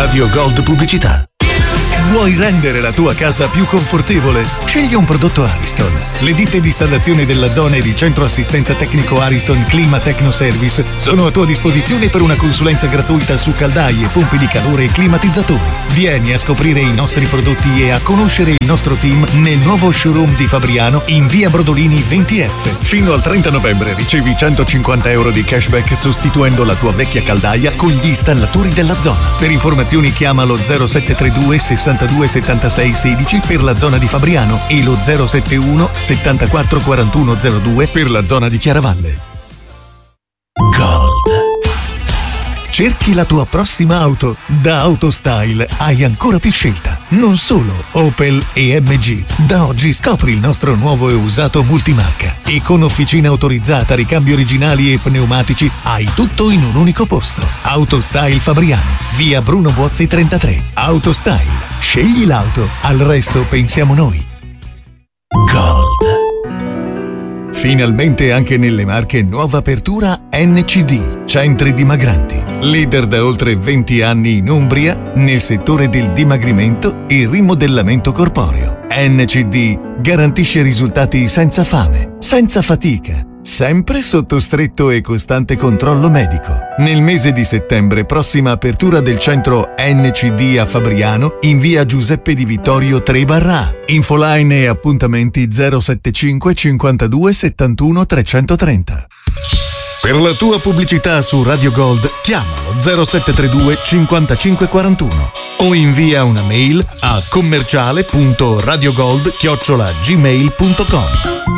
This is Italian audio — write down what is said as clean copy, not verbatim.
Radio Gold Pubblicità. Vuoi rendere la tua casa più confortevole? Scegli un prodotto Ariston. Le ditte di installazione della zona ed il centro assistenza tecnico Ariston Clima Tecno Service sono a tua disposizione per una consulenza gratuita su caldaie, pompe di calore e climatizzatori. Vieni a scoprire i nostri prodotti e a conoscere il nostro team nel nuovo showroom di Fabriano in via Brodolini 20F. Fino al 30 novembre ricevi €150 di cashback sostituendo la tua vecchia caldaia con gli installatori della zona. Per informazioni chiama lo 0732 62 76 16 per la zona di Fabriano e lo 071 74 41 02 per la zona di Chiaravalle. Gold. Cerchi la tua prossima auto? Da AutoStyle hai ancora più scelta. Non solo Opel e MG. Da oggi scopri il nostro nuovo e usato multimarca. E con officina autorizzata, ricambi originali e pneumatici, hai tutto in un unico posto. AutoStyle Fabriano, via Bruno Buozzi 33. AutoStyle. Scegli l'auto, al resto pensiamo noi. Gold. Finalmente anche nelle Marche nuova apertura NCD, Centri Dimagranti. Leader da oltre 20 anni in Umbria nel settore del dimagrimento e rimodellamento corporeo. NCD garantisce risultati senza fame, senza fatica, sempre sotto stretto e costante controllo medico. Nel mese di settembre, prossima apertura del centro NCD a Fabriano in via Giuseppe Di Vittorio 3/A. Infoline e appuntamenti 075 52 71 330. Per la tua pubblicità su Radio Gold chiamalo 0732 55 41 o invia una mail a commerciale.radiogold@gmail.com.